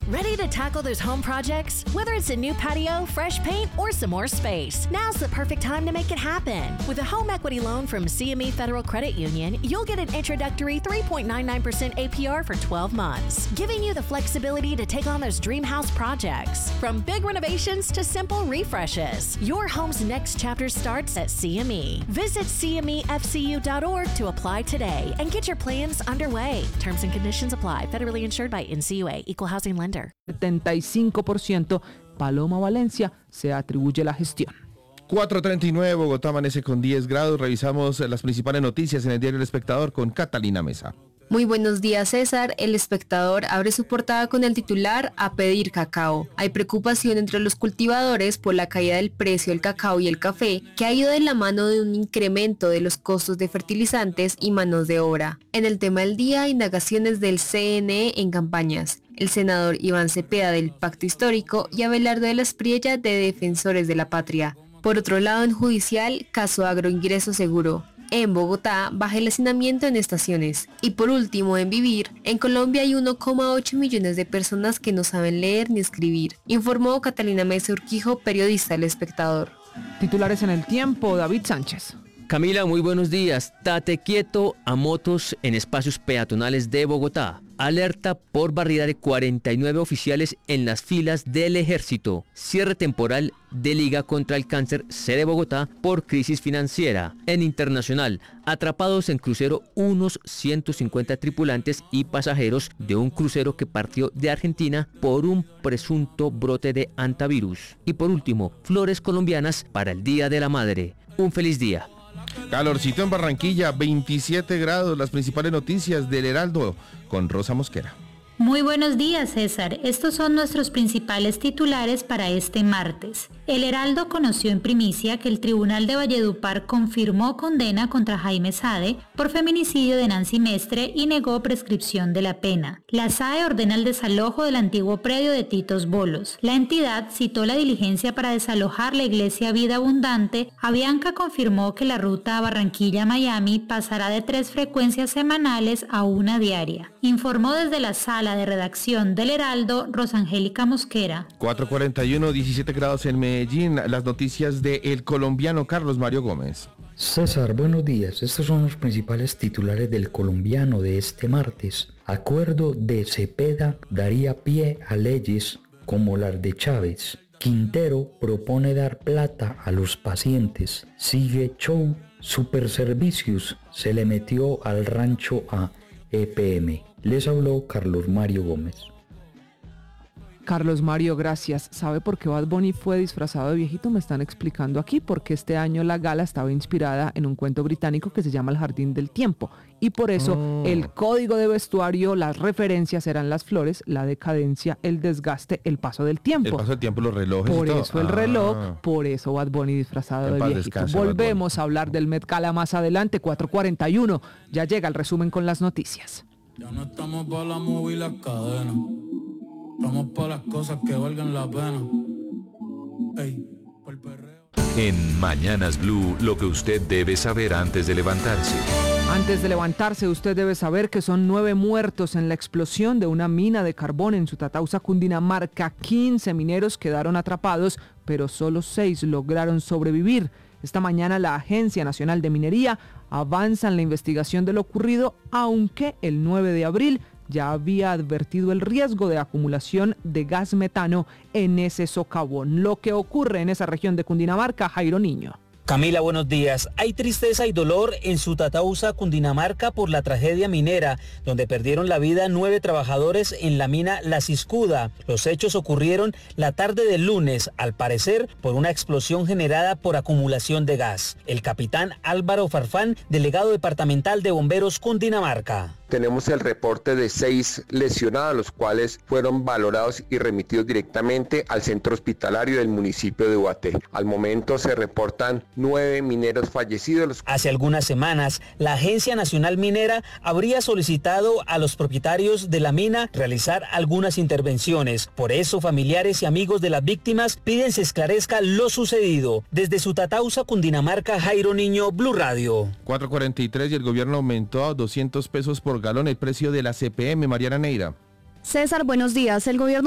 Ready to tackle those home projects? Whether it's a new patio, fresh paint, or some more space, now's the perfect time to make it happen. With a home equity loan from CME Federal Credit Union, you'll get an introductory 3.99% APR for 12 months, giving you the flexibility to take on those dream house projects. From big renovations to simple refreshes, your home's next chapter starts at CME. Visit CMEFCU.org to apply today and get your plans underway. Terms and conditions apply. Federally insured by NCUA. Equal Housing Lender. 75%, Paloma Valencia se atribuye la gestión. 4:39, Bogotá amanece con 10 grados. Revisamos las principales noticias en el diario El Espectador con Catalina Mesa. Muy buenos días, César. El Espectador abre su portada con el titular "A pedir cacao". Hay preocupación entre los cultivadores por la caída del precio del cacao y el café, que ha ido de la mano de un incremento de los costos de fertilizantes y manos de obra. En el tema del día, indagaciones del CNE en campañas. El senador Iván Cepeda del Pacto Histórico y Abelardo de las Priella de Defensores de la Patria. Por otro lado, en judicial, caso agroingreso seguro. En Bogotá, baja el hacinamiento en estaciones. Y por último, en Vivir, en Colombia hay 1,8 millones de personas que no saben leer ni escribir, informó Catalina Mesa Urquijo, periodista del Espectador. Titulares en El Tiempo, David Sánchez. Camila, muy buenos días. Tate quieto a motos en espacios peatonales de Bogotá. Alerta por barrida de 49 oficiales en las filas del ejército. Cierre temporal de Liga contra el Cáncer sede Bogotá por crisis financiera. En internacional, atrapados en crucero unos 150 tripulantes y pasajeros de un crucero que partió de Argentina por un presunto brote de hantavirus. Y por último, flores colombianas para el Día de la Madre. Un feliz día. Calorcito en Barranquilla, 27 grados. Las principales noticias del Heraldo con Rosa Mosquera. Muy buenos días, César. Estos son nuestros principales titulares para este martes. El Heraldo conoció en primicia que el Tribunal de Valledupar confirmó condena contra Jaime Sade por feminicidio de Nancy Mestre y negó prescripción de la pena. La SAE ordena el desalojo del antiguo predio de Titos Bolos. La entidad citó la diligencia para desalojar la iglesia Vida Abundante. Avianca confirmó que la ruta Barranquilla-Miami pasará de 3 frecuencias semanales a 1 diaria. Informó desde la sala de redacción del Heraldo, Rosangélica Mosquera. 4:41, 17 grados en Medellín. Las noticias de el colombiano Carlos Mario Gómez. César, buenos días. Estos son los principales titulares del colombiano de este martes. Acuerdo de Cepeda daría pie a leyes como las de Chávez. Quintero propone dar plata a los pacientes. Sigue show. Superservicios se le metió al rancho a EPM. Les habló Carlos Mario Gómez. Carlos Mario, gracias. ¿Sabe por qué Bad Bunny fue disfrazado de viejito? Me están explicando aquí, porque este año la gala estaba inspirada en un cuento británico que se llama El Jardín del Tiempo. Y por eso el código de vestuario, las referencias eran las flores, la decadencia, el desgaste, el paso del tiempo. El paso del tiempo, los relojes. Por y todo. eso el reloj, por eso Bad Bunny disfrazado de viejito. Descanse, Volvemos a hablar del Met Gala más adelante, 4:41. Ya llega el resumen con las noticias. Ya no estamos para la movie y las cadenas. Estamos para las cosas que valgan la pena. Ey, por el perreo. En Mañanas Blue, lo que usted debe saber antes de levantarse. Antes de levantarse, usted debe saber que son 9 muertos en la explosión de una mina de carbón en Sutatausa, Cundinamarca. 15 mineros quedaron atrapados, pero solo 6 lograron sobrevivir. Esta mañana la Agencia Nacional de Minería avanza en la investigación de lo ocurrido, aunque el 9 de abril ya había advertido el riesgo de acumulación de gas metano en ese socavón. Lo que ocurre en esa región de Cundinamarca, Jairo Niño. Camila, buenos días. Hay tristeza y dolor en Sutatausa, Cundinamarca, por la tragedia minera, donde perdieron la vida 9 trabajadores en la mina La Ciscuda. Los hechos ocurrieron la tarde del lunes, al parecer por una explosión generada por acumulación de gas. El capitán Álvaro Farfán, delegado departamental de Bomberos Cundinamarca. Tenemos el reporte de 6 lesionados, los cuales fueron valorados y remitidos directamente al centro hospitalario del municipio de Ubaté. Al momento se reportan 9 mineros fallecidos. Hace algunas semanas, la Agencia Nacional Minera habría solicitado a los propietarios de la mina realizar algunas intervenciones. Por eso, familiares y amigos de las víctimas piden se esclarezca lo sucedido. Desde Sutatausa, Cundinamarca, Jairo Niño, Blue Radio. 4:43 y el gobierno aumentó a 200 pesos por galón el precio de la CPM. Mariana Neira. César, buenos días. El gobierno